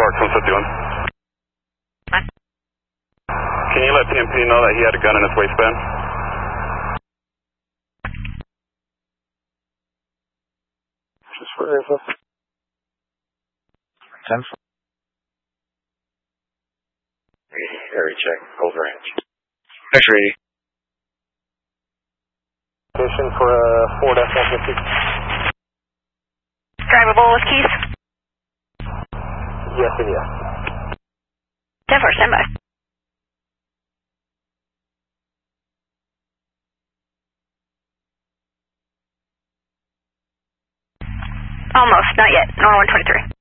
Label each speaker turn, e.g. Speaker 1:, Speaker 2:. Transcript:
Speaker 1: Park 151.
Speaker 2: What?
Speaker 1: Can you let PMP know that he had a gun in his waistband?
Speaker 3: Just for info. 10.
Speaker 4: Area check, over range.
Speaker 3: X-ray.
Speaker 4: Station for 4-150.
Speaker 2: Drivable with keys?
Speaker 4: Yes and yes.
Speaker 2: 10-4, stand by. Almost, not yet. Normal 123.